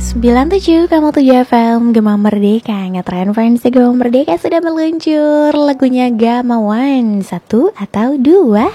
97,7 FM Gema Merdeka. Ngetren fans Gema Merdeka sudah meluncur lagunya Gama One, 1 atau 2.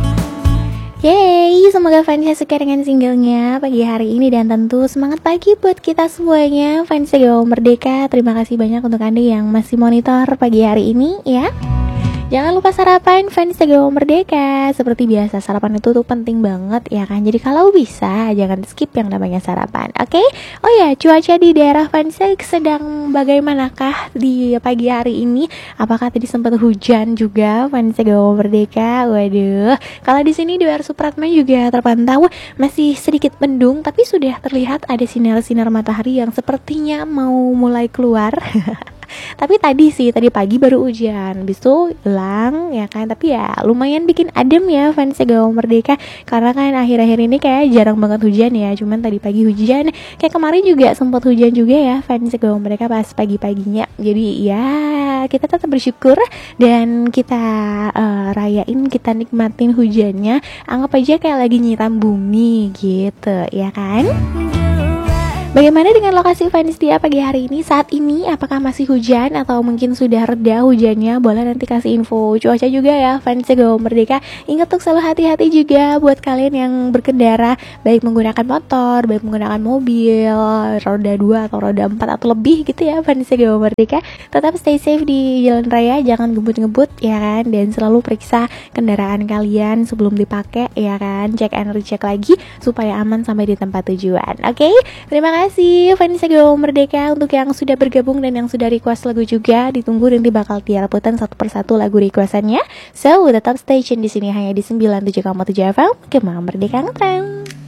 Yeay, semoga fansnya suka dengan singlenya pagi hari ini. Dan tentu semangat pagi buat kita semuanya fans Gema Merdeka. Terima kasih banyak untuk Anda yang masih monitor pagi hari ini ya. Jangan lupa sarapan fans Gema Merdeka. Seperti biasa sarapan itu tuh penting banget ya kan. Jadi kalau bisa jangan skip yang namanya sarapan. Oke? Oh ya, cuaca di daerah fans sedang bagaimanakah di pagi hari ini? Apakah tadi sempat hujan juga fans Gema Merdeka? Waduh. Kalau di sini di luar Supratman juga terpantau masih sedikit mendung, tapi sudah terlihat ada sinar-sinar matahari yang sepertinya mau mulai keluar. Tapi tadi pagi baru hujan, habis itu hilang ya kan. Tapi ya lumayan bikin adem ya fans Gema Merdeka. Karena kan akhir-akhir ini kayak jarang banget hujan ya. Cuman tadi pagi hujan. Kayak kemarin juga sempat hujan juga ya fans Gema Merdeka pas pagi-paginya. Jadi ya kita tetap bersyukur dan kita rayain, kita nikmatin hujannya. Anggap aja kayak lagi nyiram bumi gitu ya kan. Bagaimana dengan lokasi fans dia pagi hari ini? Saat ini apakah masih hujan atau mungkin sudah reda hujannya? Boleh nanti kasih info cuaca juga ya fans Gema Merdeka. Ingat untuk selalu hati-hati juga buat kalian yang berkendara, baik menggunakan motor, baik menggunakan mobil roda 2 atau roda 4 atau lebih gitu ya fans Gema Merdeka. Tetap stay safe di jalan raya, jangan ngebut-ngebut ya kan. Dan selalu periksa kendaraan kalian sebelum dipakai ya kan. Cek and recheck lagi supaya aman sampai di tempat tujuan. Oke? Terima kasih fans Gema Merdeka untuk yang sudah bergabung dan yang sudah request lagu juga. Ditunggu nanti bakal Tiara putan satu persatu lagu requestannya. So tetap stay tune di sini hanya di 97,7 FM Gema Merdeka Ngetrend.